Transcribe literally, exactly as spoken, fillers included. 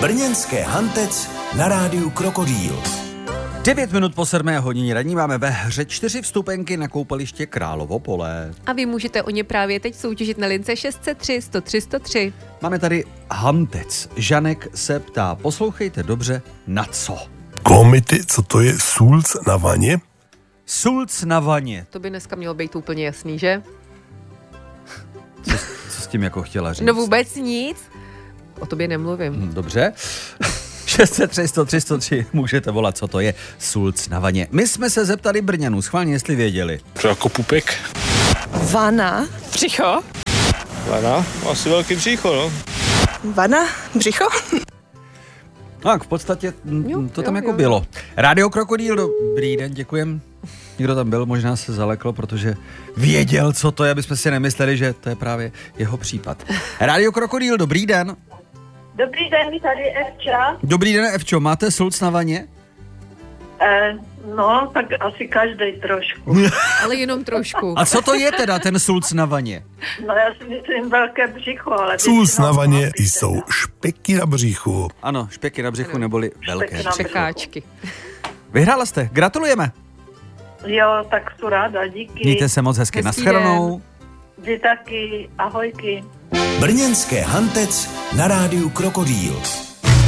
Brněnské Hantec na rádiu Krokodýl. Devět minut po sedmé hodině ranní máme ve hře čtyři vstupenky na koupaliště Královo Pole. A vy můžete o ně právě teď soutěžit na lince šest set tři sto tři sto tři. Máme tady Hantec. Žanek se ptá, poslouchejte dobře, na co? Komity, co to je sulc na vaně? Sulc na vaně. To by dneska mělo být úplně jasný, že? Co, co s tím jako chtěla říct? No vůbec nic. O tobě nemluvím. Hm, dobře. šest set tři sto tři sto tři můžete volat, co to je sulc na vaně. My jsme se zeptali Brňanů, schválně, jestli věděli. To jako pupek. Vana, břicho. Vana, asi velký břicho, no. Vana, břicho. Tak, v podstatě Jo, to tam jo, jako jo. bylo. Rádio Krokodýl, dobrý den, děkujem. Někdo tam byl, možná se zalekl, protože věděl, co to je, aby jsme si nemysleli, že to je právě jeho případ. Rádio Krokodýl, dobrý den. Dobrý den, tady Evča. Dobrý den, Evčo, máte sulc na vaně? Eh, no, tak asi každý trošku. Ale jenom trošku. A co to je teda ten sulc na vaně? No, já si myslím velké břicho, ale... Sulc většinou na vaně chlapíte. jsou špeky na břichu. Ano, špeky na břichu neboli velké Špeky na břicho. Překáčky. Vyhrála jste, gratulujeme. Jo, tak tu ráda, díky. Mějte se moc hezky, Hezký nashledanou. Vy taky, ahojky. Brněnské Hantec na rádiu Krokodýl.